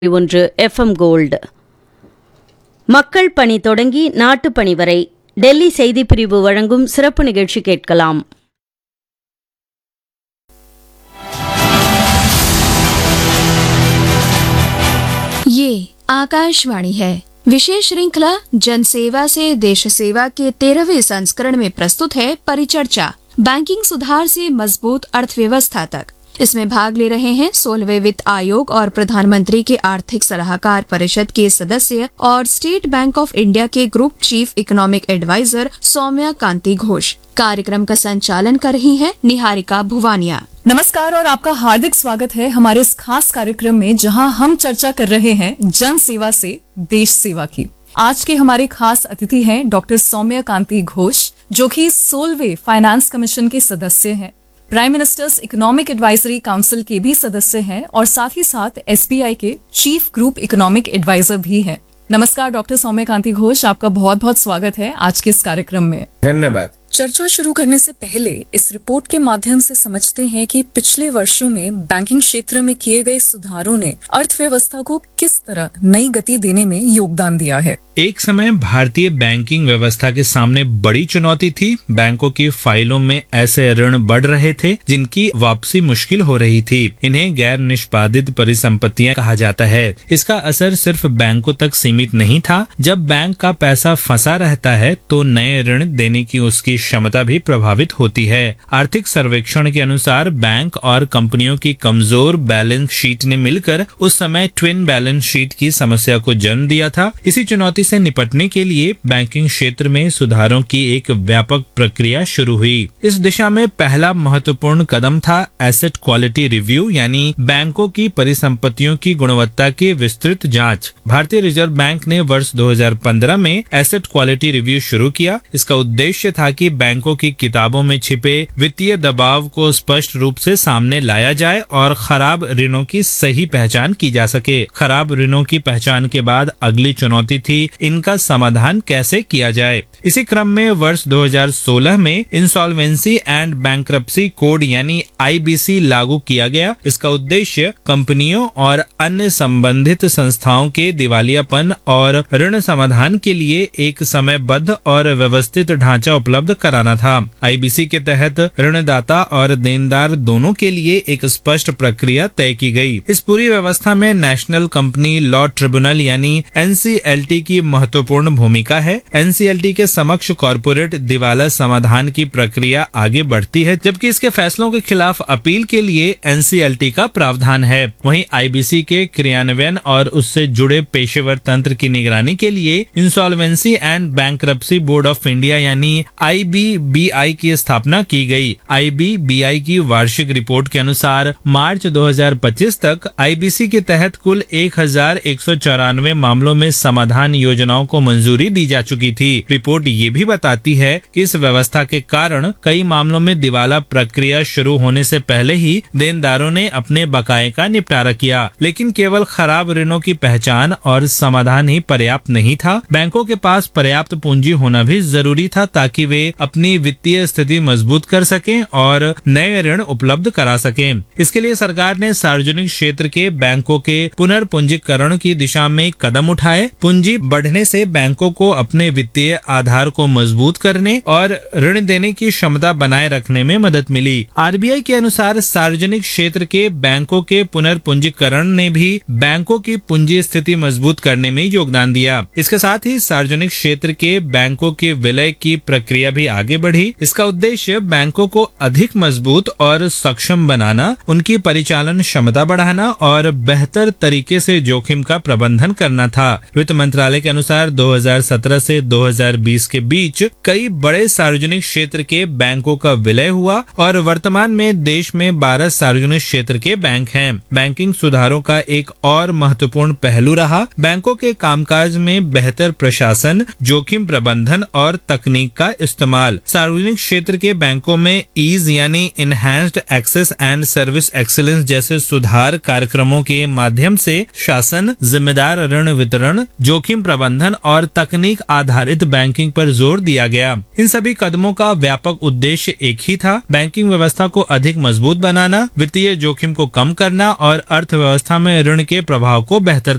1 FM gold. மக்கள் பணி தொடங்கி நாட்டுப் பணி வரை டெல்லி செய்திப் பிரிவு வழங்கும் சிறப்பு நிகழ்ச்சி கேட்கலாம். ये आकाशवाणी है। विशेष श्रृंखला जनसेवा से देश सेवा के 13वें संस्करण में प्रस्तुत है परिचर्चा, बैंकिंग सुधार से मजबूत अर्थव्यवस्था तक। इसमें भाग ले रहे हैं 16वें वित्त आयोग और प्रधानमंत्री के आर्थिक सलाहकार परिषद के सदस्य और स्टेट बैंक ऑफ इंडिया के group chief economic adviser Saumya कांति घोष। कार्यक्रम का संचालन कर रही हैं निहारिका भुवानिया। नमस्कार और आपका हार्दिक स्वागत है हमारे इस खास कार्यक्रम में, जहां हम चर्चा कर रहे हैं जन सेवा से देश सेवा की। आज के हमारे खास अतिथि हैं डॉक्टर सौम्या कांति घोष, जो कि 16वें फाइनेंस कमीशन के सदस्य हैं, prime ministers economic advisory council के भी सदस्य हैं और साथ ही साथ SBI के चीफ ग्रुप इकोनॉमिक एडवाइजर भी हैं। नमस्कार डॉक्टर सौम्या कांति घोष, आपका बहुत बहुत स्वागत है आज के इस कार्यक्रम में। धन्यवाद। चर्चा शुरू करने से पहले इस रिपोर्ट के माध्यम से समझते हैं कि पिछले वर्षों में बैंकिंग क्षेत्र में किए गए सुधारों ने अर्थव्यवस्था को किस तरह नई गति देने में योगदान दिया है। एक समय भारतीय बैंकिंग व्यवस्था के सामने बड़ी चुनौती थी। बैंकों की फाइलों में ऐसे ऋण बढ़ रहे थे जिनकी वापसी मुश्किल हो रही थी। इन्हें गैर निष्पादित परिसंपत्तियां कहा जाता है। इसका असर सिर्फ बैंकों तक सीमित नहीं था। जब बैंक का पैसा फंसा रहता है तो नए ऋण देने की उसकी क्षमता भी प्रभावित होती है। आर्थिक सर्वेक्षण के अनुसार बैंक और कंपनियों की कमजोर बैलेंस शीट ने मिलकर उस समय ट्विन बैलेंस शीट की समस्या को जन्म दिया था। इसी चुनौती से निपटने के लिए बैंकिंग क्षेत्र में सुधारों की एक व्यापक प्रक्रिया शुरू हुई। इस दिशा में पहला महत्वपूर्ण कदम था एसेट क्वालिटी रिव्यू, यानी बैंकों की परिसंपत्तियों की गुणवत्ता की विस्तृत जांच। भारतीय रिजर्व बैंक ने वर्ष 2015 में एसेट क्वालिटी रिव्यू शुरू किया। इसका उद्देश्य था कि बैंकों की किताबों में छिपे वित्तीय दबाव को स्पष्ट रूप से सामने लाया जाए और खराब ऋणों की सही पहचान की जा सके। खराब ऋणों की पहचान के बाद अगली चुनौती थी इनका समाधान कैसे किया जाए। इसी क्रम में वर्ष 2016 में इंसॉल्वेंसी एंड बैंक्रप्सी कोड यानी IBC लागू किया गया। इसका उद्देश्य कंपनियों और अन्य संबंधित संस्थाओं के दिवालियापन और ऋण समाधान के लिए एक समयबद्ध और व्यवस्थित ढांचा उपलब्ध कराना था। IBC के तहत ऋणदाता और देनदार दोनों के लिए एक स्पष्ट प्रक्रिया तय की गई। इस पूरी व्यवस्था में नेशनल कंपनी लॉ ट्रिब्यूनल यानी NCLT की महत्वपूर्ण भूमिका है। NCLT के समक्ष कॉर्पोरेट दिवाला समाधान की प्रक्रिया आगे बढ़ती है, जबकि इसके फैसलों के खिलाफ अपील के लिए NCLT का प्रावधान है। वहीं IBC के क्रियान्वयन और उससे जुड़े पेशेवर तंत्र की निगरानी के लिए insolvency and bankruptcy board of India यानी IBBI की स्थापना की गई। IBBI की वार्षिक रिपोर्ट के अनुसार मार्च 2025 तक IBC के तहत कुल 1194 मामलों में समाधान योजनाओं को मंजूरी दी जा चुकी थी। रिपोर्ट ये भी बताती है कि इस व्यवस्था के कारण कई मामलों में दिवाला प्रक्रिया शुरू होने से पहले ही देनदारों ने अपने बकाये का निपटारा किया। लेकिन केवल खराब ऋणों की पहचान और समाधान ही पर्याप्त नहीं था। बैंकों के पास पर्याप्त पूंजी होना भी जरूरी था ताकि वे अपनी वित्तीय स्थिति मजबूत कर सकें और नए ऋण उपलब्ध करा सकें। इसके लिए सरकार ने सार्वजनिक क्षेत्र के बैंकों के पुनर्पूंजीकरण की दिशा में कदम उठाए। पूंजी बढ़ने से बैंकों को अपने वित्तीय आधार को मजबूत करने और ऋण देने की क्षमता बनाए रखने में मदद मिली। RBI के अनुसार सार्वजनिक क्षेत्र के बैंकों के पुनर्पूंजीकरण ने भी बैंकों की पूंजी स्थिति मजबूत करने में योगदान दिया। इसके साथ ही सार्वजनिक क्षेत्र के बैंकों के विलय की प्रक्रिया भी आगे बढ़ी। इसका उद्देश्य बैंकों को अधिक मजबूत और सक्षम बनाना, उनकी परिचालन क्षमता बढ़ाना और बेहतर तरीके से जोखिम का प्रबंधन करना था। वित्त मंत्रालय के अनुसार 2017 से 2020 के बीच कई बड़े सार्वजनिक क्षेत्र के बैंकों का विलय हुआ और वर्तमान में देश में 12 सार्वजनिक क्षेत्र के बैंक हैं। बैंकिंग सुधारों का एक और महत्वपूर्ण पहलू रहा बैंकों के कामकाज में बेहतर प्रशासन, जोखिम प्रबंधन और तकनीक का इस्तेमाल। सार्वजनिक क्षेत्र के बैंकों में ईज यानी enhanced access and service excellence जैसे सुधार कार्यक्रमों के माध्यम से शासन, जिम्मेदार ऋण वितरण, जोखिम प्रबंधन और तकनीक आधारित बैंकिंग पर जोर दिया गया। इन सभी कदमों का व्यापक उद्देश्य एक ही था, बैंकिंग व्यवस्था को अधिक मजबूत बनाना, वित्तीय जोखिम को कम करना और अर्थव्यवस्था में ऋण के प्रभाव को बेहतर